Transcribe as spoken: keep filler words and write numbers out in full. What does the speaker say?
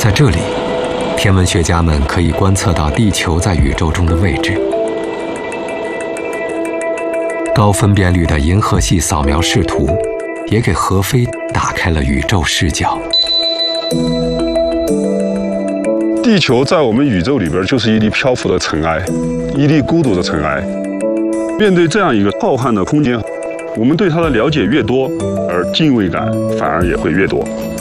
在这里，天文学家们可以观测到地球在宇宙中的位置。高分辨率的银河系扫描视图，也给何飞打开了宇宙视角。 地球在我们宇宙里边就是一粒漂浮的尘埃，一粒孤独的尘埃。面对这样一个浩瀚的空间，我们对它的了解越多，而敬畏感反而也会越多。